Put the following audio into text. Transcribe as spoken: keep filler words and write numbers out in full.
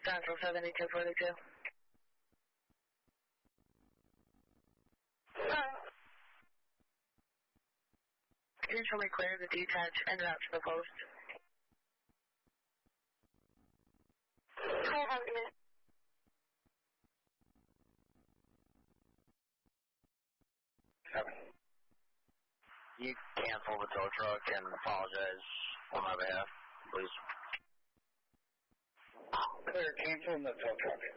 Central seventy-two forty-two. Potentially clear the detach and route to the post. Hi, how are you? Seven. You cancel the tow truck and apologize on my behalf, please. Clear, cancel the tow truck.